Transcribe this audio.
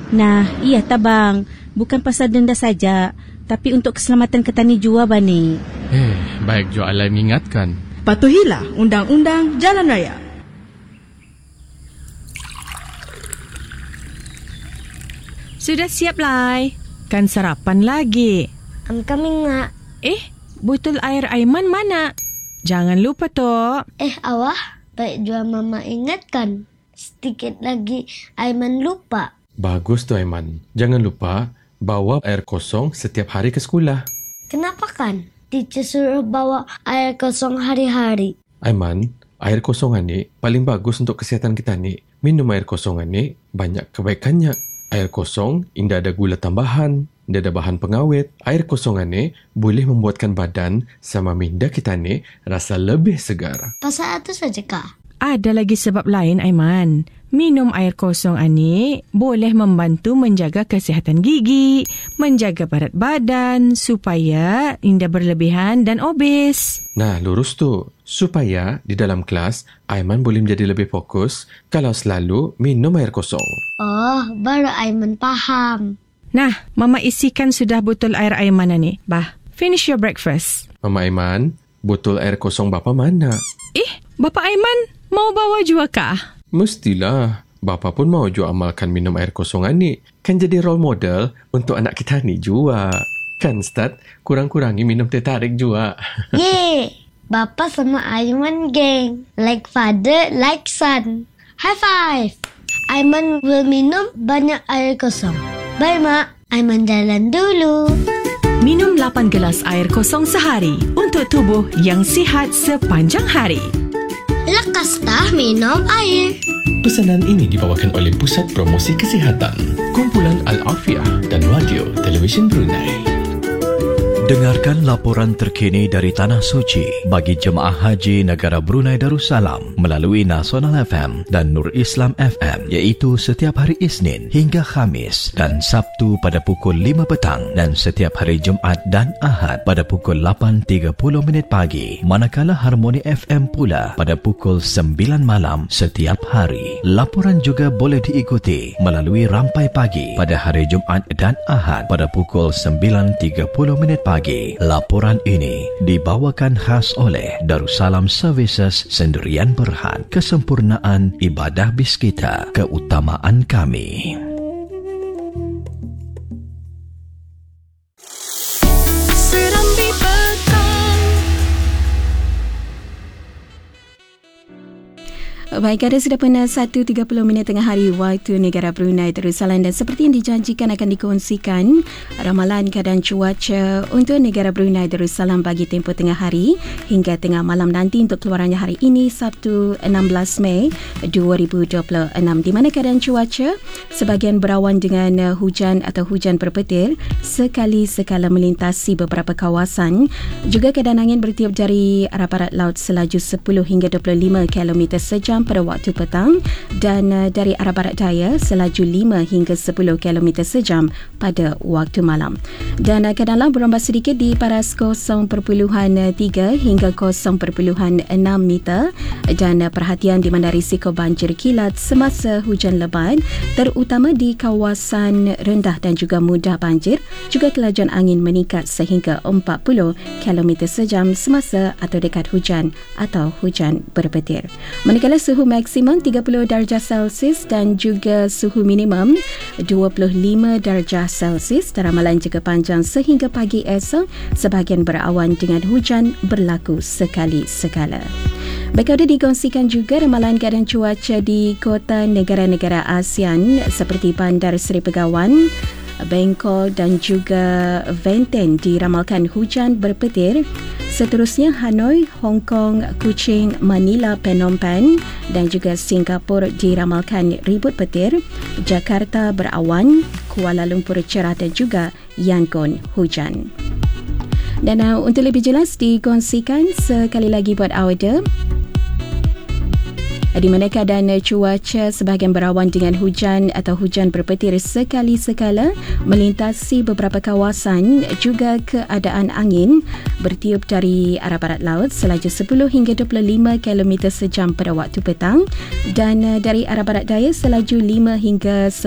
Nah, iya tabang. Bukan pasal denda saja, tapi untuk keselamatan petani jua bani. Baik Jo Alai mengingatkan. Patuhilah undang-undang jalan raya. Sudah siap, Lai? Kan sarapan lagi. Kami ngak. Botol air Aiman mana? Jangan lupa toh. Awah, baik jua Mama ingatkan. Sedikit lagi Aiman lupa. Bagus tu Aiman. Jangan lupa bawa air kosong setiap hari ke sekolah. Kenapa kan? Teacher suruh bawa air kosong hari-hari. Aiman, air kosongan ni paling bagus untuk kesihatan kita ni. Minum air kosongan ni banyak kebaikannya. Air kosong indah ada gula tambahan, indah ada bahan pengawet. Air kosongan ni boleh membuatkan badan sama minda kita ni rasa lebih segar. Pasal itu saja kah? Ada lagi sebab lain, Aiman. Minum air kosong ani boleh membantu menjaga kesihatan gigi, menjaga berat badan supaya tidak berlebihan dan obes. Nah, lurus tu. Supaya di dalam kelas, Aiman boleh menjadi lebih fokus kalau selalu minum air kosong. Oh, baru Aiman faham. Nah, Mama isikan sudah botol air Aiman ni. Bah, finish your breakfast. Mama Aiman, botol air kosong Bapa mana? Bapa Aiman mau bawa juga kah? Mestilah. Bapa pun mau juga amalkan minum air kosongan ni. Kan jadi role model untuk anak kita ni juga. Kan, Ustaz? Kurang-kurangi minum teh tarik juga. Yeay! Bapa sama Aiman geng. Like father, like son. High five! Aiman will minum banyak air kosong. Bye, Mak. Aiman jalan dulu. Minum 8 gelas air kosong sehari untuk tubuh yang sihat sepanjang hari. Lekas dah minum air. Pesanan ini dibawakan oleh Pusat Promosi Kesihatan, Kumpulan Al-Afiah dan Radio Televisyen Brunei. Dengarkan laporan terkini dari Tanah Suci bagi Jemaah Haji Negara Brunei Darussalam melalui Nasional FM dan Nur Islam FM, iaitu setiap hari Isnin hingga Khamis dan Sabtu pada pukul 5 petang dan setiap hari Jumaat dan Ahad pada pukul 8.30 pagi, manakala Harmoni FM pula pada pukul 9 malam setiap hari. Laporan juga boleh diikuti melalui Rampai Pagi pada hari Jumaat dan Ahad pada pukul 9.30 pagi. Laporan ini dibawakan khas oleh Darussalam Services Sendirian Berhad. Kesempurnaan ibadah bis kita, keutamaan kami. Baik, ada sudah pernah 1.30 tengah hari waktu negara Brunei Darussalam, dan seperti yang dijanjikan akan dikongsikan ramalan keadaan cuaca untuk negara Brunei Darussalam bagi tempoh tengah hari hingga tengah malam nanti untuk keluarannya hari ini Sabtu 16 Mei 2026, di mana keadaan cuaca sebahagian berawan dengan hujan atau hujan berpetir sekali-sekala melintasi beberapa kawasan. Juga keadaan angin bertiup dari arah barat laut selaju 10 hingga 25 km sejam pada waktu petang, dan dari arah barat daya selaju 5 hingga 10 km sejam pada waktu malam. Dan keadaan laut berambah sedikit di paras 0.3 hingga 0.6 meter, dan perhatian di mana risiko banjir kilat semasa hujan lebat, terutama di kawasan rendah dan juga mudah banjir. Juga kelajuan angin meningkat sehingga 40 km sejam semasa atau dekat hujan atau hujan berpetir. Manakala suhu maksimum 30 darjah Celsius dan juga suhu minimum 25 darjah Celsius. Ramalan jangka panjang sehingga pagi esok sebahagian berawan dengan hujan berlaku sekali-sekala. Baik, ada dikongsikan juga ramalan keadaan cuaca di kota negara-negara ASEAN seperti Bandar Seri Begawan, Bangkok dan juga Vientiane diramalkan hujan berpetir. Seterusnya Hanoi, Hong Kong, Kuching, Manila, Phnom Penh dan juga Singapura diramalkan ribut petir. Jakarta berawan, Kuala Lumpur cerah dan juga Yangon hujan. Dan untuk lebih jelas dikongsikan sekali lagi buat audio, di mana keadaan cuaca sebahagian berawan dengan hujan atau hujan berpetir sekali-sekala melintasi beberapa kawasan. Juga keadaan angin bertiup dari arah barat laut selaju 10 hingga 25 km sejam pada waktu petang, dan dari arah barat daya selaju 5 hingga 10